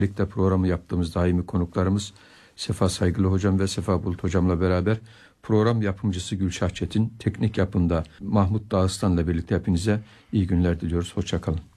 Birlikte programı yaptığımız daimi konuklarımız Sefa Saygılı Hocam ve Sefa Bulut Hocam'la beraber program yapımcısı Gülşah Çetin, teknik yapımda Mahmut Dağıstan'la birlikte hepinize iyi günler diliyoruz. Hoşça kalın.